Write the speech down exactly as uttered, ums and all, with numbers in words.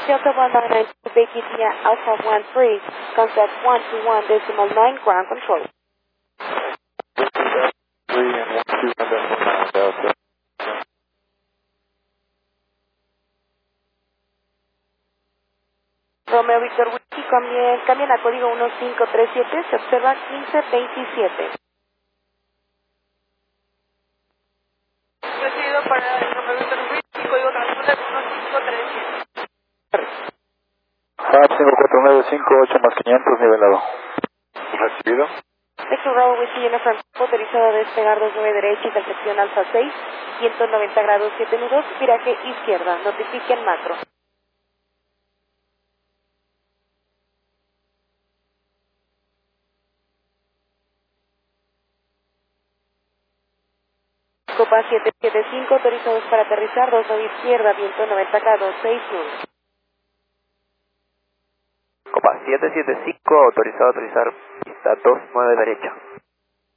Delta one nine nine two, Becky India, Alpha one three, contact one two one decimal nine, ground control. three and one two one decimal nine, Delta. Romeo Victor Whisky, cambien, cambien a código uno cinco tres siete, se observa quince veintisiete. Recibido para el Romeo Victor Whisky, código transporte uno cinco tres siete. FAB cinco cuatro nueve cinco ocho más quinientos, nivelado. Recibido. Victor Bravo Whisky Jennifer, autorizado a despegar dos nueve derecha, intersección Alfa seis, ciento noventa grados siete nudos, viraje izquierda, notifiquen macro. Copa siete siete cinco, autorizados para aterrizar, dos nueve izquierda, viento noventa grados, seis nudos. Copa siete siete cinco, autorizado a aterrizar, pista dos nueve derecha.